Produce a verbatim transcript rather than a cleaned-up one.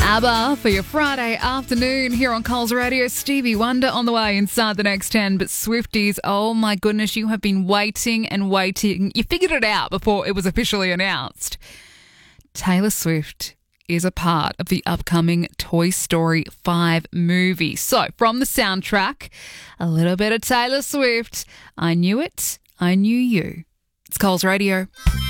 ABBA for your Friday afternoon here on Coles Radio. Stevie Wonder on the way inside the next ten. But Swifties, oh my goodness, you have been waiting and waiting. You figured it out before it was officially announced. Taylor Swift is a part of the upcoming Toy Story five movie. So from the soundtrack, a little bit of Taylor Swift. I knew it. I knew you. It's Coles Radio.